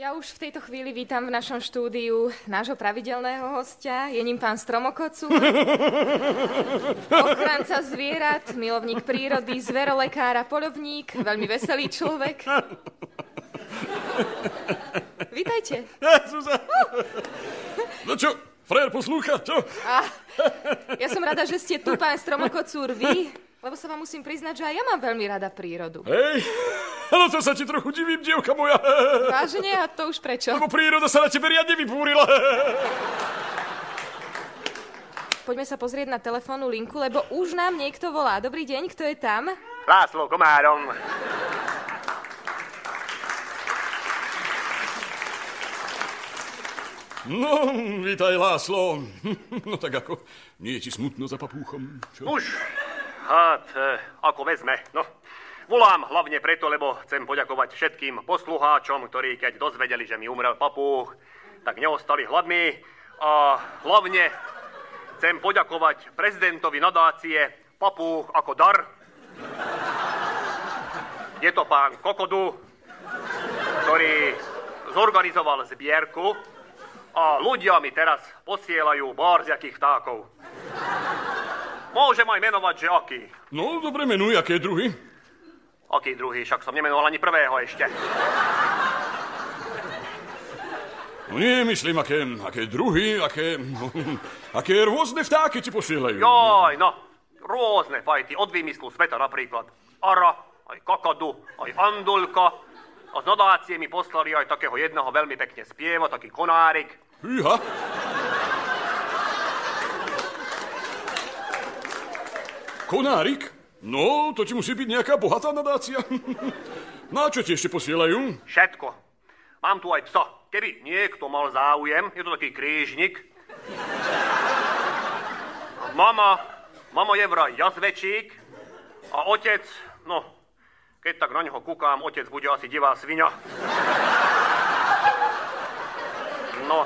Ja už v tejto chvíli vítam v našom štúdiu nášho pravidelného hostia. Je ním pán Stromokocúr, ochranca zvierat, milovník prírody, zverolekár a poľovník, veľmi veselý človek. Vítajte. No čo, frajer poslúcha, čo? Ja som rada, že ste tu, pán Stromokocúr, vy, lebo sa vám musím priznať, že aj ja mám veľmi rada prírodu. Hej, no to sa ti trochu divím, dievka moja. Vážne? A to už prečo? Lebo príroda sa na tebe riadne vypúrila. Poďme sa pozrieť na telefónnu linku, lebo už nám niekto volá. Dobrý deň, kto je tam? László Komárom. No, vítaj, László. No tak ako, nie je ti smutno za papúchom, čo? Už, ako vezme, no. Volám hlavne preto, lebo chcem poďakovať všetkým poslucháčom, ktorí keď dozvedeli, že mi umrel papúch, tak neostali hladní. A hlavne chcem poďakovať prezidentovi nadácie Papúch ako dar. Je to pán Kokodu, ktorý zorganizoval zbierku a ľudia mi teraz posielajú bárziakých vtákov. Môžem aj menovať, že aký. No, dobre, menuj, aké druhy? Aký druhý? Však som nemenoval ani prvého ešte. No nie, myslím, aké druhy, aké rôzne vtáky ti posielajú. Joj, no, rôzne fajty, od výmyslu sveta napríklad. Ara, aj kakadu, aj andulka. A z nadácie mi poslali aj takého jedného veľmi pekne spieva, taký konárik. Hýha. Konárik? No, to ti musí byť nejaká bohatá nadácia. Na čo ti ešte posielajú? Všetko. Mám tu aj psa. Keby niekto mal záujem, je to taký krížnik. Mama je vraj jazvečík a otec, no, keď tak na neho kúkám, otec bude asi divá sviňa. No.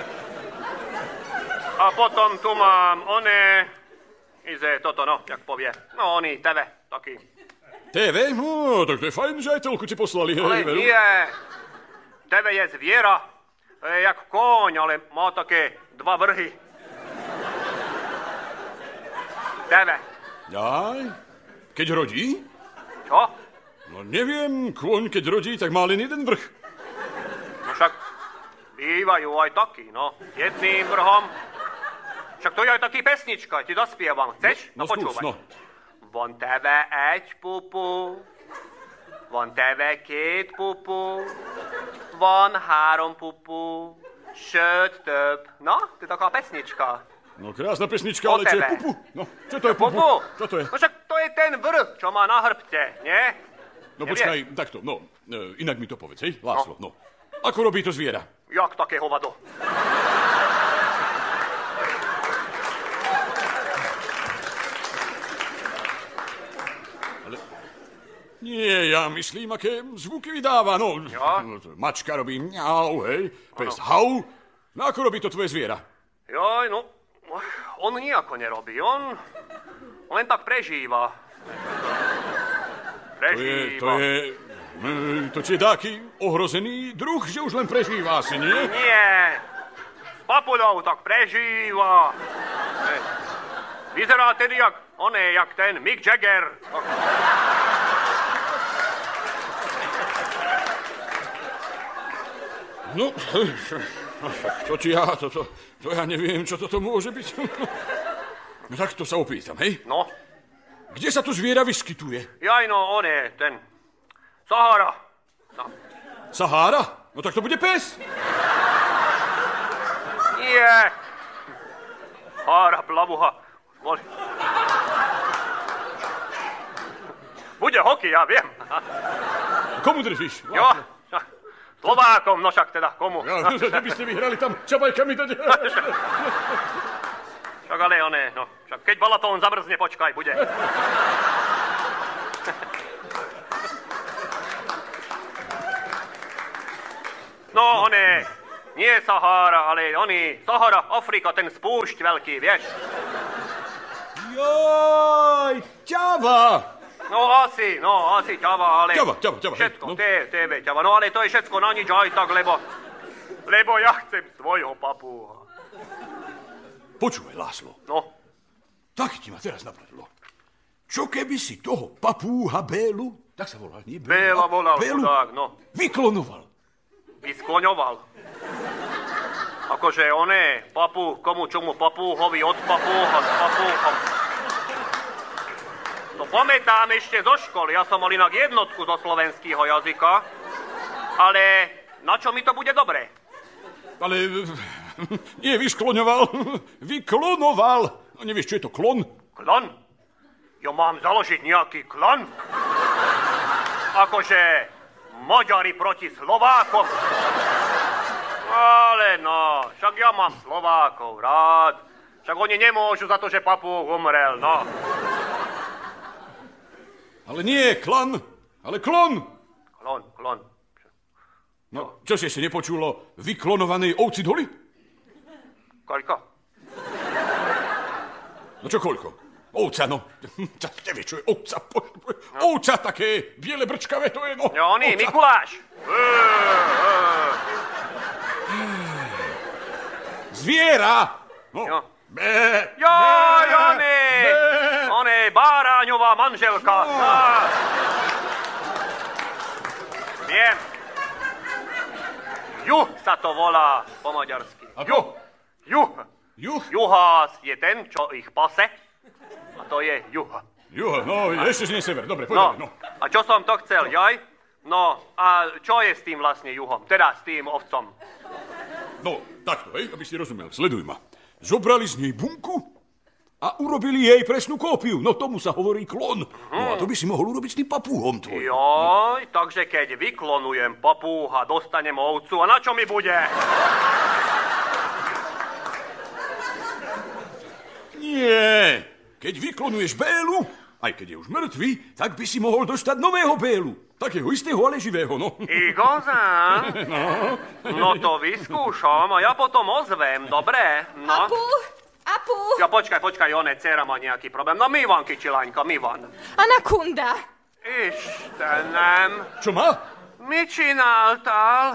A potom tu mám toto, no, jak povie. No, TV, taký. TV? No, tak to je fajn, že aj toľko ti poslali. Ale nie. TV je zviera. Je jak kôň, ale má také 2 vrhy. TV. Aj, keď rodí? Čo? No neviem, kôň keď rodí, tak má len jeden vrch. No však bývajú aj takí, no. Jedným vrhom. Však to je aj taký pesnička, ti zaspievam. Chceš? No počúvaj. skús, no. Van TV egy pupu, van TV 2 pupu, van 3 pupu, sőt több. No, to je taká pesnička. No krásna pesnička, ale čo je pupu? No, čo to je pupu? Pupu? Čo to je? No však to je ten vrch, čo má na hrbte, nie? No počkaj, takto, no, inak mi to povedz, hej, László, no. Ako robí to zviera? Jak také hovado? Nie, ja myslím, aké zvuky vydáva, no. Ja? Mačka robí mňau, hej, pes hau. No ako robí to tvoje zviera? Joj, no, on nijako nerobí, on len tak prežíva. To je taký ohrozený druh, že už len prežíva asi, nie? Nie, s papuľou tak prežíva. Vyzerá tedy jak ten Mick Jagger. No, to ja neviem, čo toto môže byť. No tak to sa opýtam, hej? No? Kde sa tu zviera vyskytuje? Jaj, no, ten Sahara. No. Sahara? No tak to bude pes. Nie. Sahara, plavuha. Bude hokej, ja viem. Komu držíš? Jo, Slovákom, no však teda komu? Ja, že by ste vyhrali tam čabajkami dať. Však ale no, však keď Balatón zamrzne, počkaj, bude. No, nie Sahara, ale Sahara, Afrika, ten spúšť veľký, vieš? Joj, ťava! No asi ťava, ale... Ťava, všetko, no. tebe ťava. No ale to je všetko na nič aj tak, lebo ja chcem svojho papúha. Počúvaj, Láslo. No, Tak ti ma teraz napadlo. Čo keby si toho papúha Bélu, tak sa volal, nie? Béla volal, Bélu chudák, no. vyklonoval. Vyskloňoval. Akože oné, papúh, komu čomu papúhovi od papúha s papúhom. To pamätám ešte zo školy, ja som mal inak jednotku zo slovenského jazyka, ale na čo mi to bude dobré? Ale nie vyškloňoval, vyklonoval. No, nevieš, čo je to klon? Klan? Ja mám založiť nejaký klan? Akože Maďari proti Slovákom? Ale no, však ja mám Slovákov rád. Však oni nemôžu za to, že papúh umrel, no. Ale nie klan, ale klon. Klon. No, čo si ešte nepočulo vyklonovanej ovci Doli? Koľko? No čo koľko? Ovca, no. Nevie, čo je ovca. Ovca také biele brčkavé, to je, no. Jo, ovca. Mikuláš. Zviera. No. Jo. Bé. Joj, Bé. oné, Báráňová manželka. Viem. Juh sa to volá po maďarsky. Ako? Juh. Juh? Juhás je ten, čo ich pase. A to je juh. Juh, no, ešte nie sever. Dobre, No, poďme, no. a čo som to chcel, jaj? No, a čo je s tým vlastne juhom? Teda s tým ovcom. No, takto, hej, aby si rozumel. Sleduj ma. Zobrali z nej bunku a urobili jej presnú kópiu. No tomu sa hovorí klon. No a to by si mohol urobiť s tým papúhom tvojim. Joj, takže keď vyklonujem papúha, dostanem ovcu. A na čo mi bude? Nie. Keď vyklonuješ Bélu, aj keď je už mŕtvý, tak by si mohol dostať nového Bélu. Takého istého, ale živého, no. Igozán? No to vyskúšam a ja potom ozvem, dobre? No. Apu. Ja počkaj, one, dcera má nejaký problém. No Mivan, kyčilaňka, Mivan. Anakunda. Istenem. Čo má? Mi csináltál?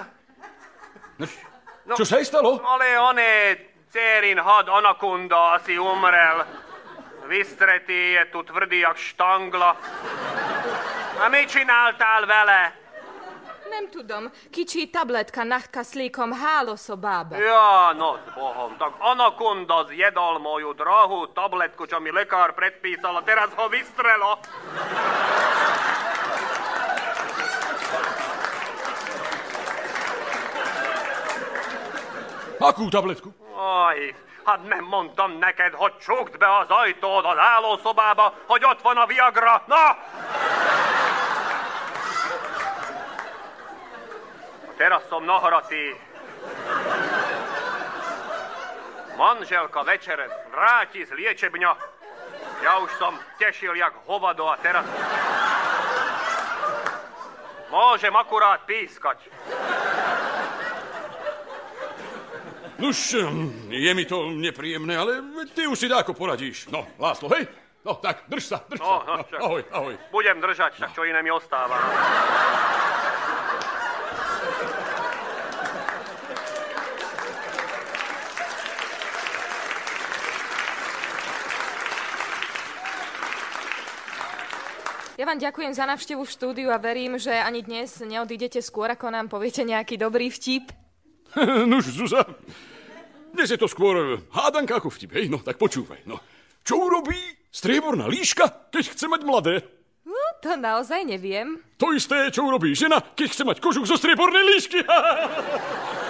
Čo sa jej stalo? Ale oné, dcerin had Anakunda asi umrel. Vystretý je tu tvrdý jak štangla. A mi csináltál vele? Nem tudom, kicsi tabletka nachtkaszlékom háloszobába. Ja, no s Bohom, tak Anakunda zjedol moju drahú tabletku, čo mi lekár predpísal a teraz ho vystrelo. Akú tabletku? Aj, hát nem mondtam neked, hogy csukd be az ajtód az állószobába, hogy ott van a Viagra. Na! Teraz som nahratý. Manželka večere vráti z liečebňa. Ja už som tešil jak hovado a teraz... Môžem akurát pískať. Nuž, je mi to nepríjemné, ale ty už si dáko poradíš. No, Láslo, hej? No, tak, drž sa. No, No, ahoj. Budem držať, však čo iné mi ostáva. Ja vám ďakujem za návštevu v štúdiu a verím, že ani dnes neodídete skôr, ako nám poviete nejaký dobrý vtip. Nuž, Zuzá, dnes je to skôr hádanka ako vtip, hej? No, tak počúvaj, no. Čo urobí strieborná líška, keď chce mať mladé? No, to naozaj neviem. To isté, čo urobí žena, keď chce mať kožuch zo striebornej líšky.